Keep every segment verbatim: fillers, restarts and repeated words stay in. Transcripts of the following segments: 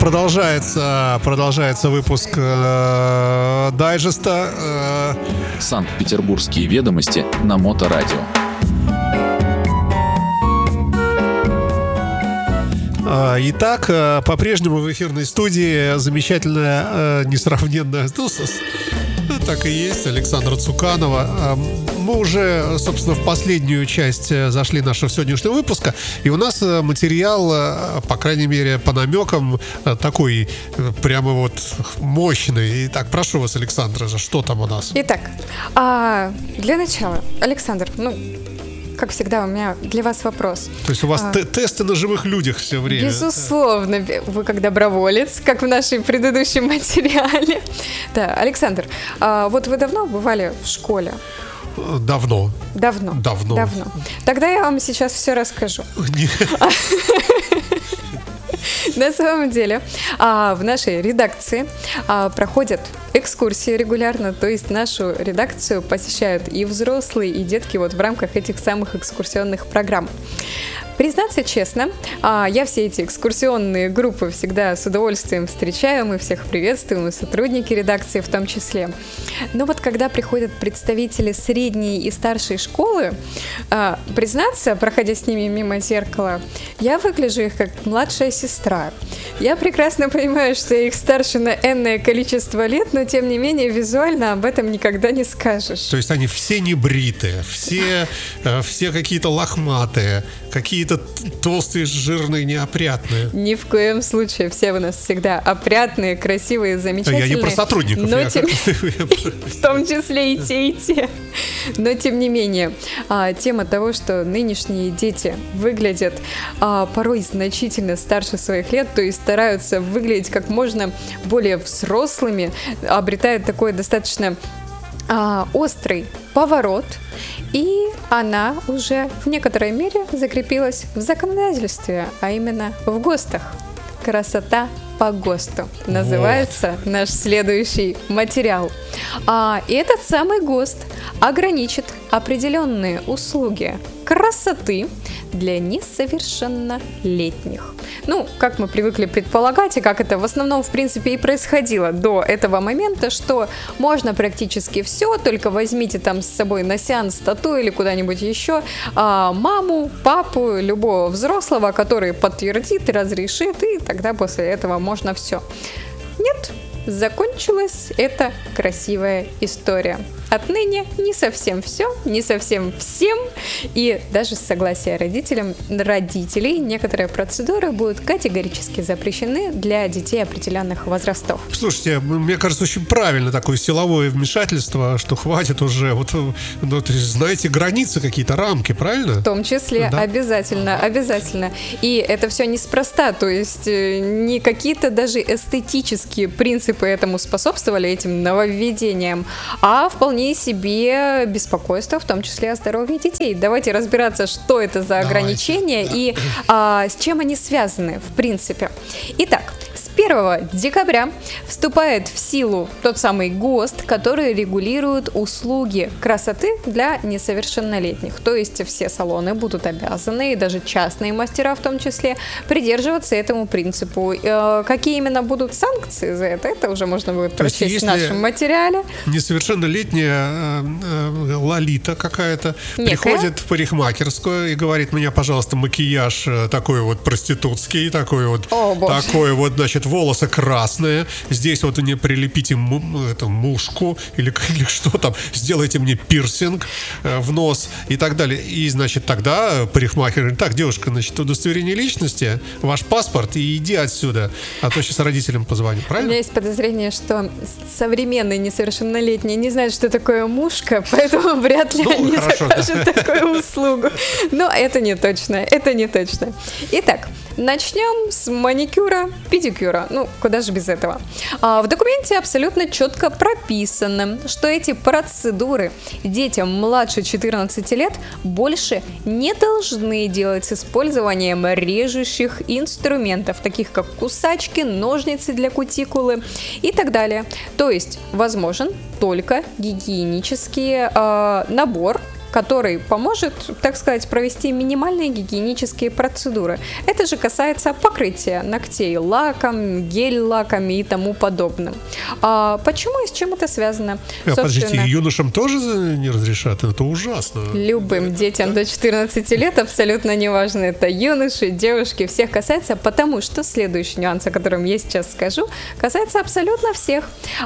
продолжается, продолжается выпуск э, дайджеста. Э... Санкт-Петербургские ведомости на Моторадио. Итак, по-прежнему в эфирной студии замечательная, несравненная, ну, так и есть, Александра Цуканова. Мы уже, собственно, в последнюю часть зашли нашего сегодняшнего выпуска, и у нас материал, по крайней мере, по намекам, такой прямо вот мощный. Итак, прошу вас, Александра, что там у нас? Итак, а, для начала, Александр, ну, как всегда, у меня для вас вопрос. То есть у вас а, т- тесты на живых людях все время? Безусловно. Вы как доброволец, как в нашем предыдущем материале. Да, Александр, а вот вы давно бывали в школе? Давно. Давно? Давно. Давно. Тогда я вам сейчас все расскажу. На самом деле, в нашей редакции проходят экскурсии регулярно, то есть нашу редакцию посещают и взрослые, и детки вот в рамках этих самых экскурсионных программ. Признаться честно, я все эти экскурсионные группы всегда с удовольствием встречаю, мы всех приветствуем, и сотрудники редакции в том числе. Но вот когда приходят представители средней и старшей школы, признаться, проходя с ними мимо зеркала, я выгляжу их как младшая сестра. Я прекрасно понимаю, что я их старше на энное количество лет, но тем не менее визуально об этом никогда не скажешь. То есть они все небритые, все, все какие-то лохматые, какие-то толстые, жирные, неопрятные. Ни в коем случае. Все у нас всегда опрятные, красивые, замечательные. Я не про сотрудников. Но я тем... как... В том числе и те, и те. Но тем не менее, тема того, что нынешние дети выглядят порой значительно старше своих лет, то есть стараются выглядеть как можно более взрослыми, обретает такой достаточно острый поворот, и она уже в некоторой мере закрепилась в законодательстве, а именно в ГОСТах. Красота по ГОСТу называется вот наш следующий материал. А, и этот самый ГОСТ ограничит определенные услуги красоты для несовершеннолетних. Ну, как мы привыкли предполагать, и как это в основном, в принципе, и происходило до этого момента, что можно практически все, только возьмите там с собой на сеанс тату или куда-нибудь еще а, маму, папу, любого взрослого, который подтвердит, разрешит, и тогда после этого можно все. Нет, закончилась эта красивая история. Отныне не совсем все, не совсем всем, и даже с согласия родителям, родителей некоторые процедуры будут категорически запрещены для детей определенных возрастов. Слушайте, мне кажется, очень правильно такое силовое вмешательство, что хватит уже, вот, ну, то есть, знаете, границы какие-то, рамки, правильно? В том числе, да? Обязательно, обязательно. И это все неспроста, то есть не какие-то даже эстетические принципы этому способствовали, этим нововведениям, а вполне себе беспокойство, в том числе о здоровье детей. Давайте разбираться, что это за ограничения и а, с чем они связаны, в принципе. Итак, с первого декабря вступает в силу тот самый ГОСТ, который регулирует услуги красоты для несовершеннолетних. То есть все салоны будут обязаны, и даже частные мастера в том числе, придерживаться этому принципу. Э, какие именно будут санкции за это, это уже можно будет прочесть в нашем материале. Несовершеннолетняя э, э, лолита какая-то Некая. приходит в парикмахерскую и говорит: меня, пожалуйста, макияж такой вот проститутский, такой вот, О, такой вот, значит, волосы красные, здесь вот мне прилепите му, это, мушку или, или что там, сделайте мне пирсинг э, в нос и так далее. И, значит, тогда парикмахер говорит: так, девушка, значит, удостоверение личности, ваш паспорт, и иди отсюда, а то сейчас родителям позвоню, правильно? У меня есть подозрение, что современные несовершеннолетние не знают, что такое мушка, поэтому вряд ли ну, они хорошо, закажут да. такую услугу. Но это не точно, это не точно. Итак, начнем с маникюра, педикюра. Ну, куда же без этого? А, в документе абсолютно четко прописано, что эти процедуры детям младше четырнадцати лет больше не должны делать с использованием режущих инструментов, таких как кусачки, ножницы для кутикулы и так далее. То есть возможен только гигиенический э, набор, который поможет, так сказать, провести минимальные гигиенические процедуры. Это же касается покрытия ногтей лаком, гель-лаками и тому подобным. А почему и с чем это связано? А, подождите, юношам тоже не разрешат? Это ужасно. Любым детям до четырнадцати лет, абсолютно неважно, это юноши, девушки, всех касается, потому что следующий нюанс, о котором я сейчас скажу, касается абсолютно всех.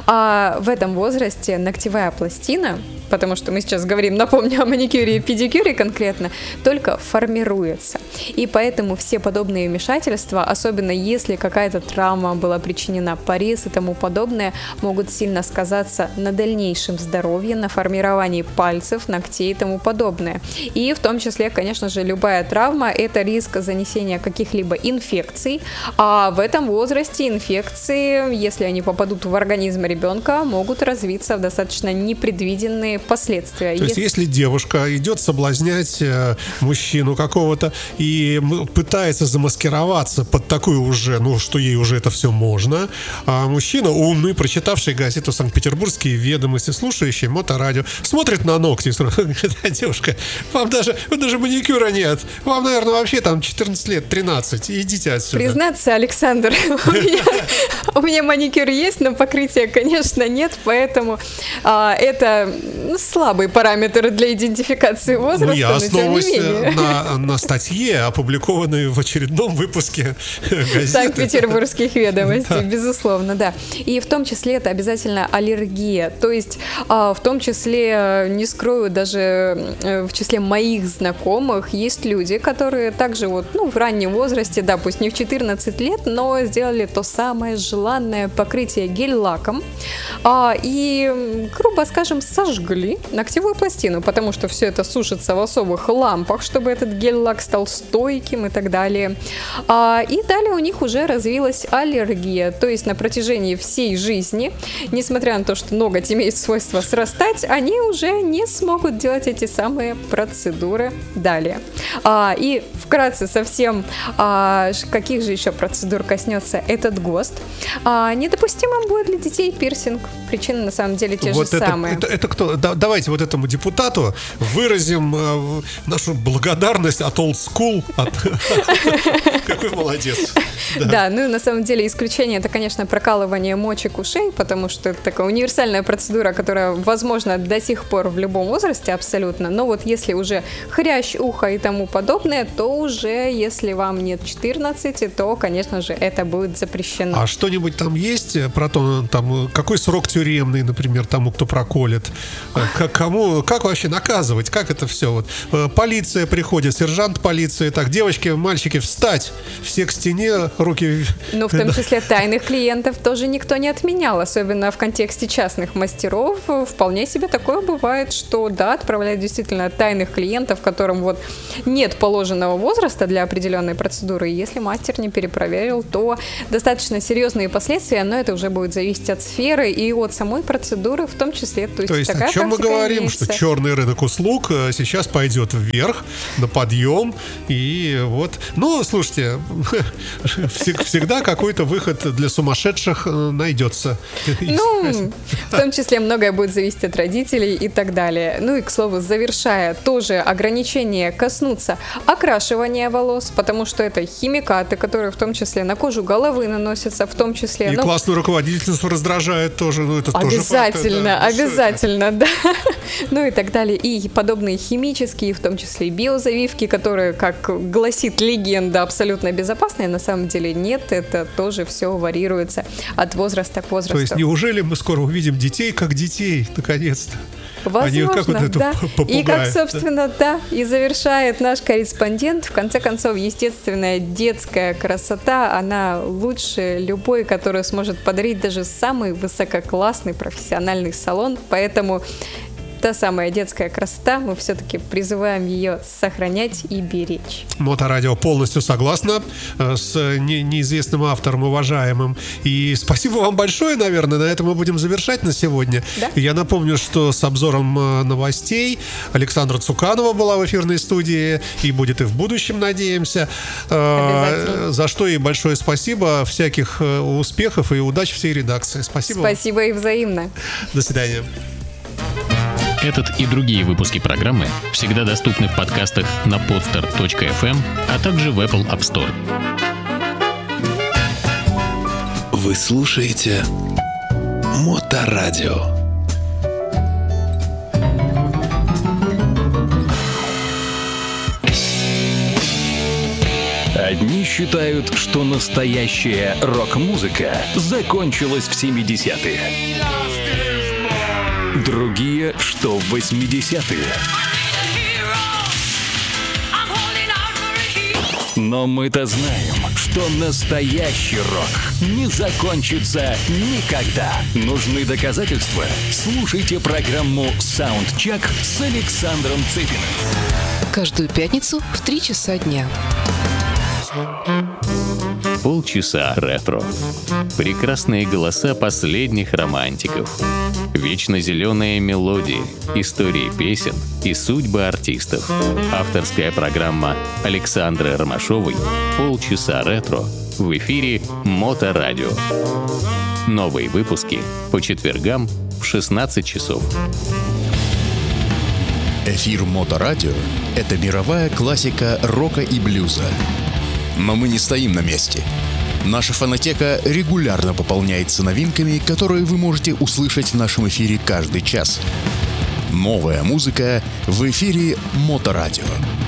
А в этом возрасте ногтевая пластина, потому что мы сейчас говорим, напомню, о маникюре и педикюре конкретно, только формируется. И поэтому все подобные вмешательства, особенно если какая-то травма была причинена, порез и тому подобное, могут сильно сказаться на дальнейшем здоровье, на формировании пальцев, ногтей и тому подобное. И в том числе, конечно же, любая травма – это риск занесения каких-либо инфекций, а в этом возрасте инфекции, если они попадут в организм ребенка, могут развиться в достаточно непредвиденные последствия. То есть, если девушка идет соблазнять э, мужчину какого-то и пытается замаскироваться под такую уже, ну, что ей уже это все можно, а мужчина умный, прочитавший газету «Санкт-Петербургские ведомости», слушающий Моторадио, смотрит на ногти и говорит: девушка, вам даже, даже маникюра нет, вам, наверное, вообще там четырнадцать лет, тринадцать, идите отсюда. Признаться, Александр, у меня, у меня маникюр есть, но покрытия, конечно, нет, поэтому а, это ну, слабый параметр для идентификации возраста, ну, я но тем не менее. На, на статье, опубликованной в очередном выпуске газеты «Санкт-Петербургских ведомостей», да. Безусловно, да. И в том числе это обязательно аллергия, то есть а, в том числе, не скрою, даже в числе моих знакомых есть люди, которые также вот, ну, в раннем возрасте, да, пусть не в четырнадцать лет, но сделали то самое желанное покрытие гель-лаком а, и, грубо скажем, сожгли ногтевую пластину, потому что все это сушится в особых лампах, чтобы этот гель-лак стал стойким и так далее. А, и далее у них уже развилась аллергия, то есть на протяжении всей жизни, несмотря на то, что ноготь имеет свойство срастать, они уже не смогут делать эти самые процедуры далее. А, и вкратце совсем, а, каких же еще процедур коснется этот ГОСТ? А, недопустимым будет для детей пирсинг. Причины на самом деле те вот же это, самые. Это, это кто? Да, давайте вот этому депутату выразим э, нашу благодарность от Old School. От... Какой молодец. Да. да, ну и на самом деле исключение это, конечно, прокалывание мочек ушей, потому что это такая универсальная процедура, которая возможна до сих пор в любом возрасте абсолютно. Но вот если уже хрящ уха и тому подобное, то уже, если вам нет четырнадцати, то, конечно же, это будет запрещено. А что-нибудь там есть про то, там, какой срок тюремный, например, тому, кто проколет? Как, кому, как вообще наказывать? Как это все? Вот, полиция приходит, сержант полиции, так, девочки, мальчики, встать! Все к стене, руки... Ну, в том числе тайных клиентов тоже никто не отменял, особенно в контексте частных мастеров. Вполне себе такое бывает, что, да, отправляют действительно тайных клиентов, которым вот нет положенного возраста для определенной процедуры, и если мастер не перепроверил, то достаточно серьезные последствия, но это уже будет зависеть от сферы и от самой процедуры в том числе. То есть, то есть о чем мы говорим? Имеется. Что черный рынок услуг сейчас пойдет вверх, на подъем, и вот... Ну, слушайте, всегда какой-то выход для сумасшедших найдется. Ну, в том числе многое будет зависеть от родителей и так далее. Ну и, к слову, завершая, тоже ограничения коснутся окрашивания волос, потому что это химикаты, которые в том числе на кожу головы наносятся, в том числе... И ну, классную руководительницу раздражает тоже, ну это обязательно, тоже... Обязательно, да. Ну и так далее. И подобные химические, в том числе и биозавивки, которые, как гласит легенда, абсолютно безопасные, на самом деле нет, это тоже все варьируется от возраста к возрасту. То есть неужели мы скоро увидим детей как детей, наконец-то? Возможно, как вот это да. попугают, и как, собственно, да? да, и завершает наш корреспондент, в конце концов, естественная детская красота, она лучше любой, которую сможет подарить даже самый высококлассный профессиональный салон, поэтому та самая детская красота, мы все-таки призываем ее сохранять и беречь. Моторадио полностью согласна с не, неизвестным автором, уважаемым. И спасибо вам большое, наверное. На этом мы будем завершать на сегодня. Да? Я напомню, что с обзором новостей Александра Цуканова была в эфирной студии и будет и в будущем, надеемся. За что ей большое спасибо. Всяких успехов и удач всей редакции. Спасибо. Спасибо и взаимно. До свидания. Этот и другие выпуски программы всегда доступны в подкастах на podster точка эф эм, а также в Apple App Store. Вы слушаете Моторадио. Одни считают, что настоящая рок-музыка закончилась в семидесятые. Другие, что в восьмидесятые. Но мы-то знаем, что настоящий рок не закончится никогда. Нужны доказательства? Слушайте программу «Саундчек» с Александром Цыпиным. Каждую пятницу в три часа дня. Полчаса ретро. Прекрасные голоса последних романтиков. Вечно зеленые мелодии, истории песен и судьбы артистов. Авторская программа Александры Ромашовой «Полчаса ретро» в эфире Моторадио. Новые выпуски по четвергам в шестнадцать часов. Эфир Моторадио — это мировая классика рока и блюза. Но мы не стоим на месте. Наша фонотека регулярно пополняется новинками, которые вы можете услышать в нашем эфире каждый час. Новая музыка в эфире Моторадио.